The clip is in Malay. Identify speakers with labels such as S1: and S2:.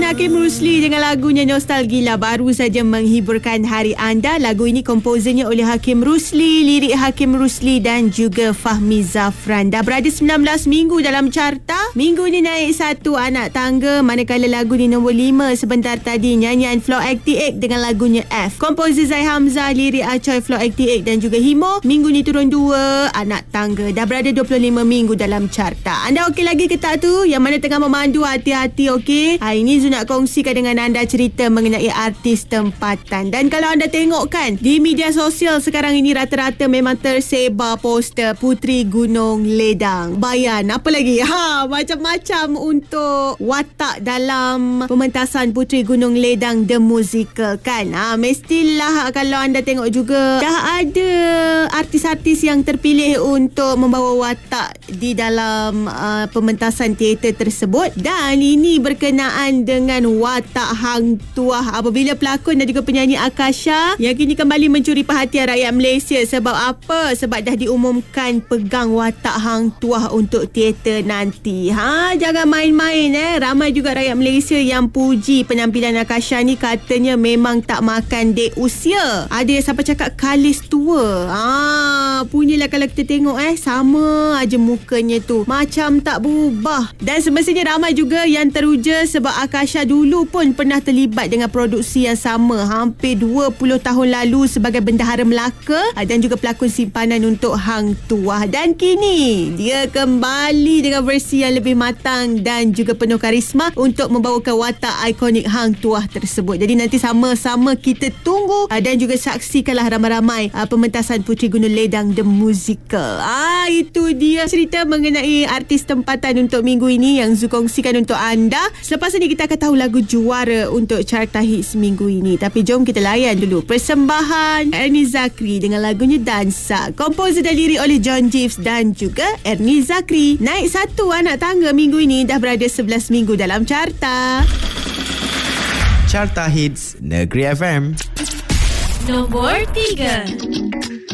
S1: Hakim Rusli dengan lagunya Nostalgia baru saja menghiburkan hari anda. Lagu ini komposernya oleh Hakim Rusli, lirik Hakim Rusli dan juga Fahmi Zafran. Dah berada 19 minggu dalam carta. Minggu ni naik 1 Anak Tangga, manakala lagu ni nombor 5 sebentar tadi, nyanyian Flow 88 dengan lagunya F. Komposer Zai Hamzah, lirik Acoy, Flow 88 dan juga Himo. Minggu ni turun 2 Anak Tangga. Dah berada 25 minggu dalam carta. Anda okey lagi ke tak tu? Yang mana tengah memandu, hati-hati okey. Hari ini Zu nak kongsikan dengan anda cerita mengenai artis tempatan. Dan kalau anda tengok kan, di media sosial sekarang ini rata-rata memang tersebar poster Puteri Gunung Ledang. Bayan, apa lagi? Macam-macam untuk watak dalam pementasan Puteri Gunung Ledang The Musical kan. Mestilah kalau anda tengok juga dah ada artis-artis yang terpilih untuk membawa watak di dalam pementasan teater tersebut. Dan ini berkenaan dengan watak Hang Tuah apabila pelakon dan juga penyanyi Akasha yang kini kembali mencuri perhatian rakyat Malaysia. Sebab apa? Sebab dah diumumkan pegang watak Hang Tuah untuk teater nanti. Jangan main-main Ramai juga rakyat Malaysia yang puji penampilan Akasha ni, katanya memang tak makan dek usia. Ada yang sampai cakap kalis tua. Punyalah kalau kita tengok sama aja mukanya tu, macam tak berubah. Dan semestinya ramai juga yang teruja sebab Akasha dulu pun pernah terlibat dengan produksi yang sama hampir 20 tahun lalu sebagai bendahara Melaka dan juga pelakon simpanan untuk Hang Tuah. Dan kini dia kembali dengan versi yang lebih matang dan juga penuh karisma untuk membawakan watak ikonik Hang Tuah tersebut. Jadi nanti sama-sama kita tunggu dan juga saksikanlah ramai-ramai pementasan Puteri Gunung Ledang The Musical. Itu dia cerita mengenai artis tempatan untuk minggu ini yang Zu kongsikan untuk anda. Selepas ini kita akan tahu lagu juara untuk carta hits minggu ini. Tapi jom kita layan dulu persembahan Ernie Zakri dengan lagunya Dansa. Komposer dan lirik oleh John Jeeves dan juga Ernie Zakri. Naik 1 Anak Tangga minggu ini, dah berada 11 minggu dalam carta.
S2: Carta Hits Negeri FM.
S3: Nombor 3.